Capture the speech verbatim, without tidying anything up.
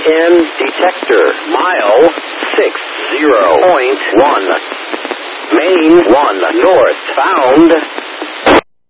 N detector. Mile six zero point one. Main one north. Found.